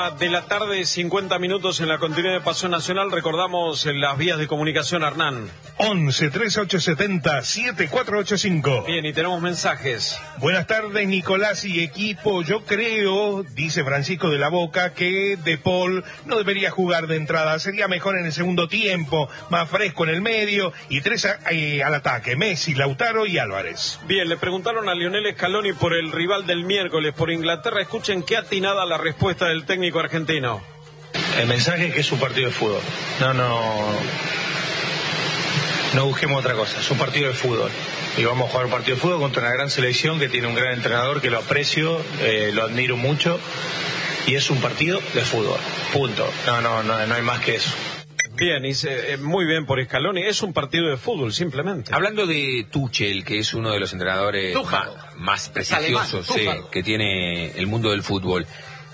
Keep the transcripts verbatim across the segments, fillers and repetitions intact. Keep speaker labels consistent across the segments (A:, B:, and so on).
A: Una de la tarde, cincuenta minutos en la continuidad de Pasión Nacional. Recordamos las vías de comunicación, Hernán.
B: once, treinta y ocho setenta, setenta y cuatro ochenta y cinco.
A: Bien, y tenemos mensajes.
B: Buenas tardes, Nicolás y equipo. Yo creo, dice Francisco de la Boca, que De Paul no debería jugar de entrada. Sería mejor en el segundo tiempo, más fresco en el medio y tres a, eh, al ataque: Messi, Lautaro y Álvarez.
A: Bien, le preguntaron a Lionel Scaloni por el rival del miércoles, por Inglaterra. Escuchen qué atinada la respuesta del técnico argentino.
C: El mensaje es que es un partido de fútbol. No, no... No busquemos otra cosa, es un partido de fútbol. Y vamos a jugar un partido de fútbol contra una gran selección que tiene un gran entrenador que lo aprecio, eh, lo admiro mucho. Y es un partido de fútbol, punto. No, no, no, no hay más que eso.
A: Bien, dice, muy bien por Scaloni, es un partido de fútbol, simplemente.
D: Hablando de Tuchel, que es uno de los entrenadores
E: Tuja.
D: más prestigiosos
E: Alemán,
D: sí, que tiene el mundo del fútbol,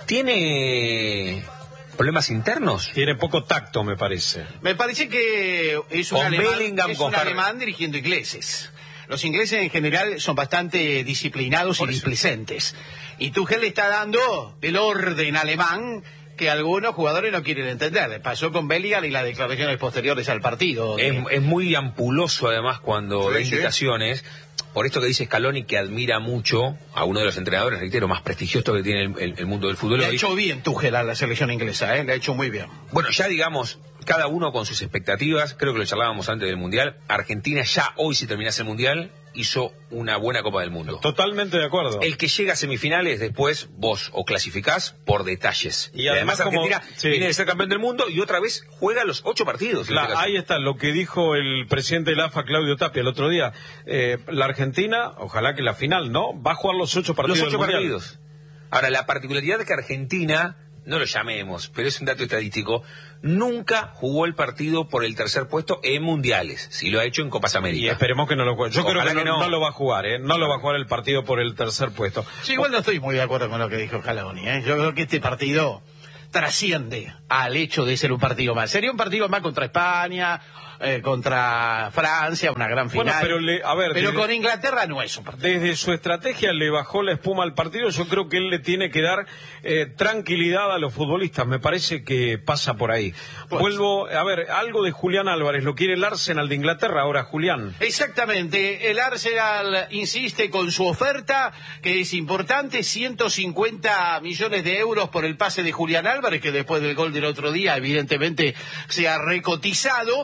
D: ¿tiene problemas internos?
A: Tiene poco tacto, me parece.
E: Me parece que es un,
D: Con
E: alemán,
D: Bellingham,
E: es
D: con
E: un
D: Harry.
E: alemán dirigiendo ingleses. Los ingleses en general son bastante disciplinados
A: Por
E: y
A: eso.
E: displicentes. Y Tuchel le está dando el orden alemán que algunos jugadores no quieren entender. Pasó con Bellingham y las declaraciones posteriores al partido.
D: Es, es muy ampuloso además cuando
E: Sí,
D: da
E: sí.
D: indicaciones. Por esto que dice Scaloni, que admira mucho a uno de los entrenadores, reitero, más prestigiosos que tiene el, el- el mundo del fútbol
E: Le ha
D: hoy.
E: hecho bien Tuchel a la selección inglesa, ¿eh? Le ha hecho muy bien.
D: Bueno, ya digamos, cada uno con sus expectativas, creo que lo charlábamos antes del Mundial. Argentina ya hoy, si terminase el Mundial, hizo una buena Copa del Mundo.
A: Totalmente de acuerdo.
D: El que llega a semifinales, después vos o clasificás por detalles.
A: Y además como-
D: Argentina
A: sí.
D: viene de ser campeón del mundo y otra vez juega los ocho partidos. en
A: La-
D: este caso.
A: ahí está lo que dijo el presidente de la A F A, Claudio Tapia, el otro día. Eh, la Argentina, ojalá que la final, ¿no? Va a jugar los ocho partidos
D: Los ocho
A: del Mundial.
D: partidos. Ahora, la particularidad es que Argentina, no lo llamemos, pero es un dato estadístico, nunca jugó el partido por el tercer puesto en mundiales. Si lo ha hecho en Copas
A: Y
D: América.
A: esperemos que no lo juegue. Yo
D: Ojalá
A: creo que,
D: que
A: no,
D: no.
A: no lo va a jugar, ¿eh? No lo va a jugar el partido por el tercer puesto.
E: Sí, igual no estoy muy de acuerdo con lo que dijo Scaloni, ¿eh? Yo creo que este partido trasciende al hecho de ser un partido más. Sería un partido más contra España, eh, contra Francia, una gran final.
A: Bueno, pero le- a ver,
E: Pero
A: desde-
E: con Inglaterra no es un partido.
A: Desde su estrategia le bajó la espuma al partido. Yo creo que él le tiene que dar eh, tranquilidad a los futbolistas. Me parece que pasa por ahí.
E: Pues-
A: Vuelvo, a ver, algo de Julián Álvarez. Lo quiere el Arsenal de Inglaterra ahora, Julián.
E: Exactamente, el Arsenal insiste con su oferta, que es importante, ciento cincuenta millones de euros por el pase de Julián Álvarez, que después del gol del otro día evidentemente se ha recotizado.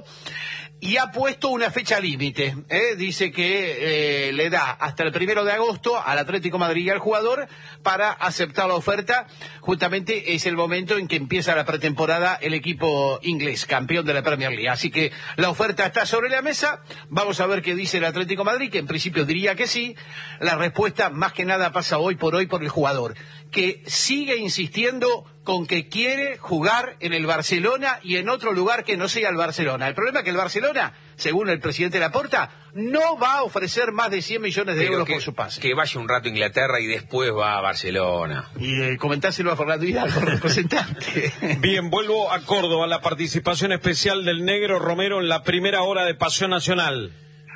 E: Y ha puesto una fecha límite, ¿eh? Dice que eh, le da hasta el primero de agosto al Atlético de Madrid y al jugador para aceptar la oferta. Justamente es el momento en que empieza la pretemporada el equipo inglés, campeón de la Premier League. Así que la oferta está sobre la mesa. Vamos a ver qué dice el Atlético de Madrid, que en principio diría que sí. La respuesta más que nada pasa hoy por hoy por el jugador, que sigue insistiendo con que quiere jugar en el Barcelona y en otro lugar que no sea el Barcelona. El problema es que el Barcelona, según el presidente Laporta, no va a ofrecer más de cien millones de
D: Pero
E: euros
D: que,
E: por su pase.
D: que vaya un rato a Inglaterra y después va a Barcelona.
E: Y eh, comentáselo a Fernando Hidalgo, representante.
A: Bien, vuelvo a Córdoba. La participación especial del Negro Romero en la primera hora de Pasión Nacional.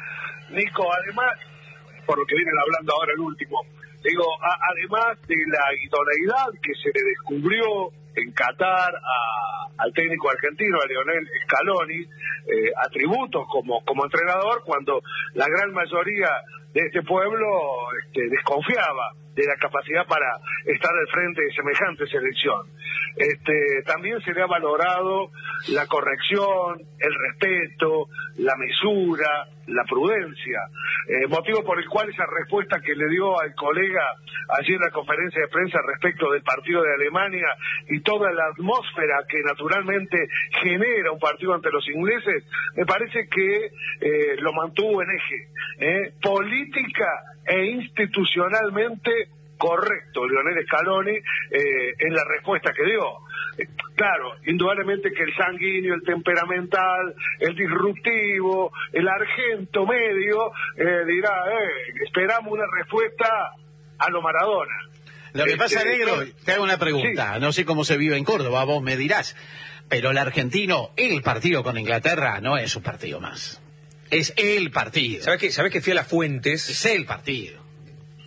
F: Nico, además, por lo que vienen hablando ahora el último, digo, a- además de la idoneidad que se le descubrió en Qatar a- al técnico argentino, a Lionel Scaloni, eh, atributos como, como entrenador, cuando la gran mayoría de este pueblo este, desconfiaba de la capacidad para estar al frente de semejante selección. Este, también se le ha valorado la corrección, el respeto, la mesura, la prudencia, eh, motivo por el cual esa respuesta que le dio al colega ayer en la conferencia de prensa respecto del partido de Alemania y toda la atmósfera que naturalmente genera un partido ante los ingleses, me parece que eh, lo mantuvo en eje, eh, política e institucionalmente correcto Lionel Scaloni eh, en la respuesta que dio. Eh, claro, indudablemente que el sanguíneo, el temperamental, el disruptivo, el argento medio eh, dirá, eh, esperamos una respuesta a lo Maradona.
E: Lo que
F: Este,
E: pasa, Negro, te hago una pregunta. No sé cómo se vive en Córdoba, vos me dirás. Pero el argentino, el partido con Inglaterra, no es un partido más. Es el partido.
D: ¿Sabés que, ¿Sabés que fui a las fuentes?
E: Es el partido.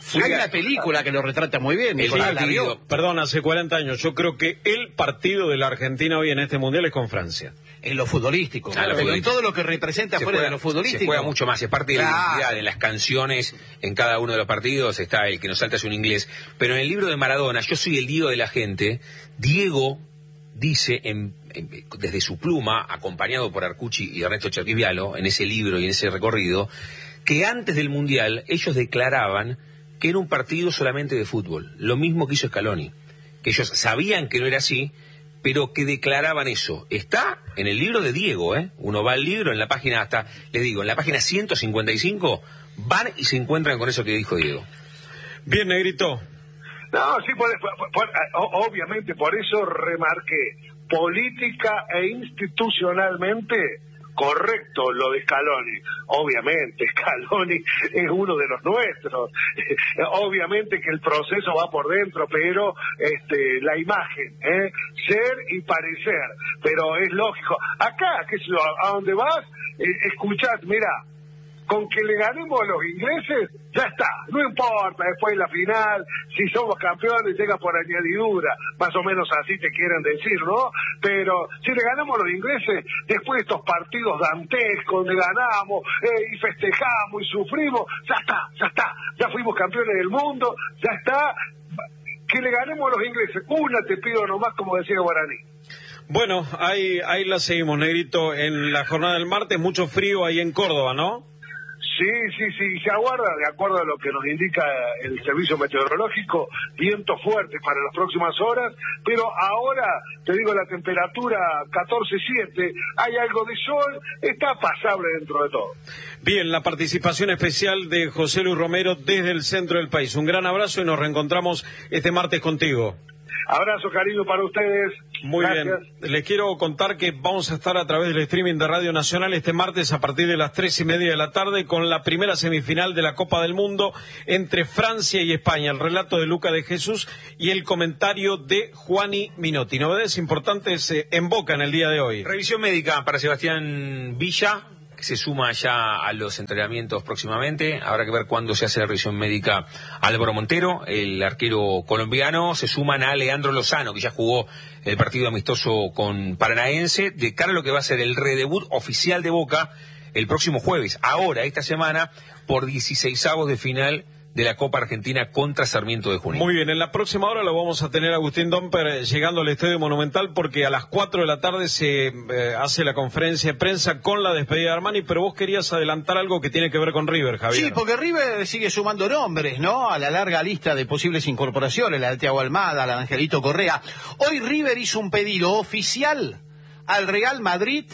E: Hay una película que lo retrata muy bien.
A: El
E: Nicolás, ¿la vio?
A: partido, perdón, hace cuarenta años. Yo creo que el partido de la Argentina hoy en este Mundial es con Francia.
E: En lo futbolístico,
D: Ah, lo
E: pero en
D: futbolístico.
E: todo lo que representa
D: Se
E: fuera
D: juega-
E: de lo futbolístico.
D: Se juega mucho más, es parte de la
E: Claro.
D: identidad, de las canciones en cada uno de los partidos, está el que nos salta es un inglés. Pero en el libro de Maradona, Yo soy el Diego de la gente, Diego dice, en, en, desde su pluma, acompañado por Arcucci y Ernesto Cherquivialo, en ese libro y en ese recorrido, que antes del Mundial ellos declaraban que era un partido solamente de fútbol, lo mismo que hizo Scaloni, que ellos sabían que no era así, pero que declaraban eso. Está en el libro de Diego, ¿eh? Uno va al libro, en la página hasta, les digo, en la página ciento cincuenta y cinco, van y se encuentran con eso que dijo Diego.
A: Bien, Negrito.
F: No, sí, por, por- por- o- obviamente, por eso remarqué, política e institucionalmente, correcto lo de Scaloni. Obviamente, Scaloni es uno de los nuestros. Obviamente que el proceso va por dentro, pero este, la imagen, ¿eh? Ser y parecer. Pero es lógico. Acá, qué sé yo, a donde vas, eh, escuchad, mira, con que le ganemos a los ingleses, ya está, no importa después de la final, si somos campeones llega por añadidura, más o menos así te quieren decir, ¿no? Pero si le ganamos a los ingleses, después de estos partidos dantescos donde ganamos eh, y festejamos y sufrimos, ya está, ya está, ya fuimos campeones del mundo, ya está, que le ganemos a los ingleses, una te pido nomás, como decía Guaraní.
A: Bueno, ahí, ahí la seguimos, Negrito, en la jornada del martes, mucho frío ahí en Córdoba, ¿no?
F: Sí, sí, sí, se aguarda, de acuerdo a lo que nos indica el servicio meteorológico, vientos fuertes para las próximas horas, pero ahora, te digo, la temperatura catorce siete, hay algo de sol, está pasable dentro de todo.
A: Bien, la participación especial de José Luis Romero desde el centro del país. Un gran abrazo y nos reencontramos este martes contigo.
F: Abrazo, cariño para ustedes.
A: Muy
F: Gracias.
A: bien, les quiero contar que vamos a estar a través del streaming de Radio Nacional este martes a partir de las tres y media de la tarde con la primera semifinal de la Copa del Mundo entre Francia y España, el relato de Luca de Jesús y el comentario de Juani Minotti. Novedades importantes eh, en Boca en el día de hoy.
D: Revisión médica para Sebastián Villa, que se suma ya a los entrenamientos próximamente. Habrá que ver cuándo se hace la revisión médica Álvaro Montero, el arquero colombiano. Se suman a Leandro Lozano, que ya jugó el partido amistoso con Paranaense, de cara a lo que va a ser el redebut oficial de Boca el próximo jueves, ahora, esta semana, por dieciseisavos de final de la Copa Argentina contra Sarmiento de Junín.
A: Muy bien, en la próxima hora lo vamos a tener a Agustín Domper llegando al Estadio Monumental porque a las cuatro de la tarde se eh, hace la conferencia de prensa con la despedida de Armani, pero vos querías adelantar algo que tiene que ver con River, Javier.
E: Sí, porque River sigue sumando nombres, ¿no? A la larga lista de posibles incorporaciones, la de Thiago Almada, la de Angelito Correa. Hoy River hizo un pedido oficial al Real Madrid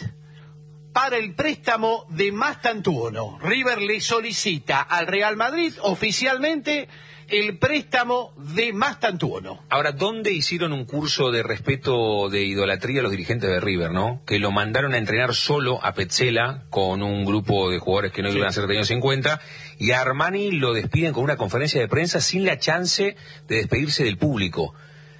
E: para el préstamo de Mastantuono. River le solicita al Real Madrid oficialmente el préstamo de Mastantuono.
D: Ahora, ¿dónde hicieron un curso de respeto de idolatría los dirigentes de River, no? Que lo mandaron a entrenar solo a Petzela con un grupo de jugadores que no iban a ser tenidos en cuenta, y a Armani lo despiden con una conferencia de prensa sin la chance de despedirse del público.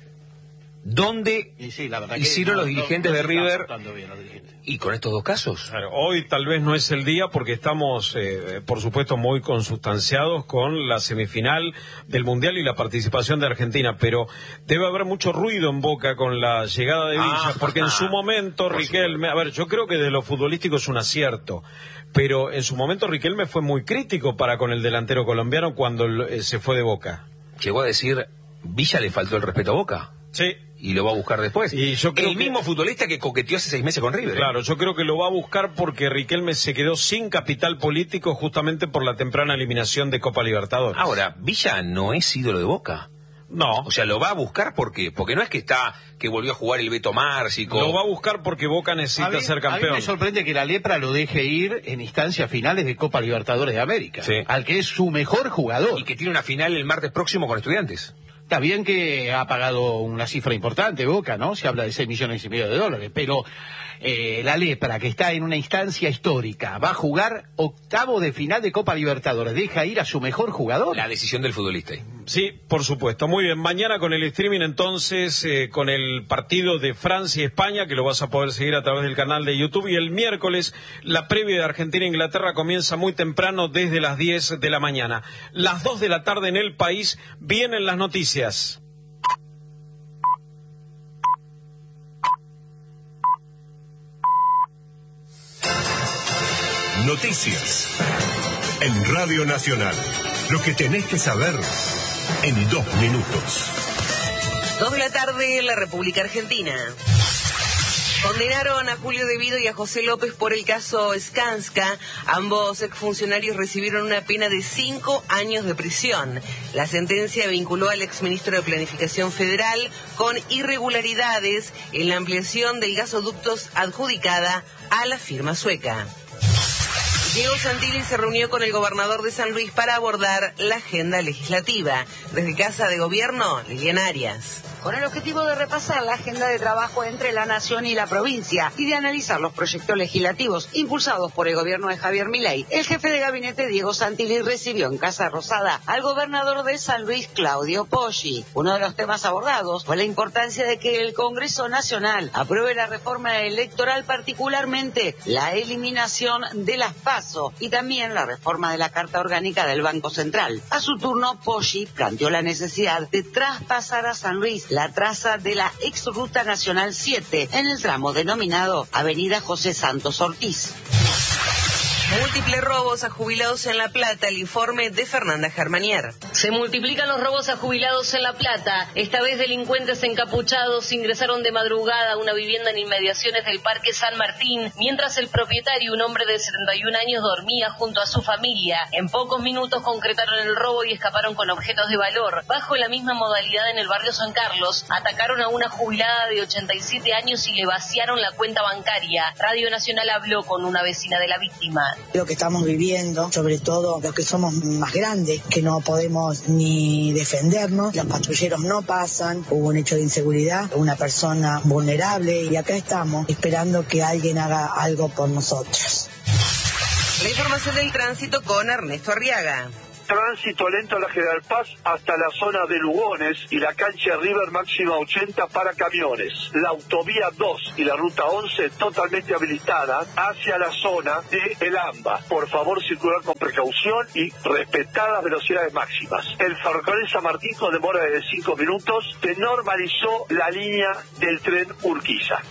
D: ¿Dónde
E: Y sí, la verdad que
D: hicieron
E: no,
D: los dirigentes
E: no, no
D: de
E: se
D: River?
E: están portando bien los dirigentes.
D: Y con estos dos casos.
A: Claro, hoy tal vez no es el día porque estamos, eh, por supuesto, muy consustanciados con la semifinal del Mundial y la participación de Argentina, pero debe haber mucho ruido en Boca con la llegada de Villa,
D: Ah,
A: porque en su momento
D: por
A: Riquelme, a ver, yo creo que de lo futbolístico es un acierto, pero en su momento Riquelme fue muy crítico para con el delantero colombiano cuando eh, se fue de Boca.
D: Llegó a decir, Villa le faltó el respeto a Boca.
A: Sí.
D: Y lo va a buscar después.
A: Y yo creo
D: el
A: que-
D: mismo futbolista que coqueteó hace seis meses con River. ¿eh?
A: Claro, yo creo que lo va a buscar porque Riquelme se quedó sin capital político justamente por la temprana eliminación de Copa Libertadores.
D: Ahora, Villa no es ídolo de Boca.
A: No,
D: O sea, lo va a buscar ¿por qué? Porque no es que está, que volvió a jugar el Beto Márcico.
A: lo va a buscar porque Boca
E: A
A: necesita
E: mí,
A: ser
E: a mí
A: campeón.
E: me sorprende que la Lepra lo deje ir en instancias finales de Copa Libertadores de América,
D: Sí.
E: al que es su mejor jugador.
D: Y que tiene una final el martes próximo con Estudiantes.
E: Está bien que ha pagado una cifra importante Boca, ¿no? Se habla de seis millones y medio de dólares, pero eh, la Lepra, que está en una instancia histórica, va a jugar octavo de final de Copa Libertadores, deja ir a su mejor jugador.
D: La decisión del futbolista. ahí.
A: Sí, por supuesto. Muy bien, mañana con el streaming entonces, eh, con el partido de Francia y España, que lo vas a poder seguir a través del canal de YouTube, y el miércoles la previa de Argentina-Inglaterra comienza muy temprano desde las diez de la mañana. Las dos de la tarde en el país vienen las noticias.
G: Noticias en Radio Nacional. Lo que tenés que saber en dos minutos.
H: Dos de la tarde en la República Argentina. Condenaron a Julio De Vido y a José López por el caso Skanska. Ambos exfuncionarios recibieron una pena de cinco años de prisión. La sentencia vinculó al exministro de Planificación Federal con irregularidades en la ampliación del gasoductos adjudicada a la firma sueca. Diego Santilli se reunió con el gobernador de San Luis para abordar la agenda legislativa. Desde Casa de Gobierno, Liliana Arias.
I: Con el objetivo de repasar la agenda de trabajo entre la nación y la provincia y de analizar los proyectos legislativos impulsados por el gobierno de Javier Milei, el jefe de gabinete Diego Santilli recibió en Casa Rosada al gobernador de San Luis, Claudio Poggi. Uno de los temas abordados fue la importancia de que el Congreso Nacional apruebe la reforma electoral, particularmente la eliminación de las PASO y también la reforma de la Carta Orgánica del Banco Central. A su turno, Poggi planteó la necesidad de traspasar a San Luis la traza de la ex Ruta Nacional siete en el tramo denominado Avenida José Santos Ortiz.
H: Múltiples robos a jubilados en La Plata, el informe de Fernanda Germanier.
J: Se multiplican los robos a jubilados en La Plata. Esta vez delincuentes encapuchados ingresaron de madrugada a una vivienda en inmediaciones del Parque San Martín, mientras el propietario, un hombre de setenta y un años, dormía junto a su familia. En pocos minutos concretaron el robo y escaparon con objetos de valor. Bajo la misma modalidad en el barrio San Carlos, atacaron a una jubilada de ochenta y siete años y le vaciaron la cuenta bancaria. Radio Nacional habló con una vecina de la víctima.
K: Lo que estamos viviendo, sobre todo los que somos más grandes, que no podemos ni defendernos, los patrulleros no pasan, hubo un hecho de inseguridad, una persona vulnerable, y acá estamos esperando que alguien haga algo por nosotros.
H: La información del tránsito con Ernesto Arriaga.
F: Tránsito lento a la General Paz hasta la zona de Lugones y la cancha River máxima ochenta para camiones. La autovía dos y la ruta once totalmente habilitada hacia la zona de El Amba. Por favor, circular con precaución y respetar las velocidades máximas. El ferrocarril San Martín con demora de cinco minutos se normalizó la línea del tren Urquiza.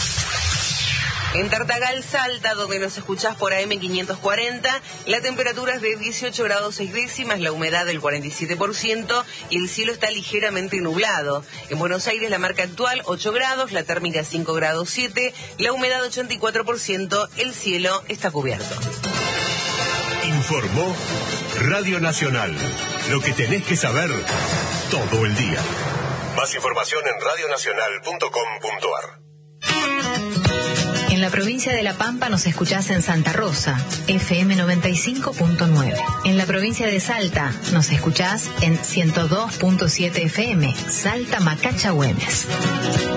H: En Tartagal, Salta, donde nos escuchás por A M quinientos cuarenta, la temperatura es de dieciocho grados seis décimas, la humedad del cuarenta y siete por ciento y el cielo está ligeramente nublado. En Buenos Aires la marca actual ocho grados, la térmica cinco grados siete, la humedad ochenta y cuatro por ciento, el cielo está cubierto.
G: Informó Radio Nacional. Lo que tenés que saber todo el día. Más información en radio nacional punto com punto a r.
L: En la provincia de La Pampa nos escuchás en Santa Rosa, F M noventa y cinco punto nueve. En la provincia de Salta nos escuchás en ciento dos punto siete F M, Salta Macacha Güemes.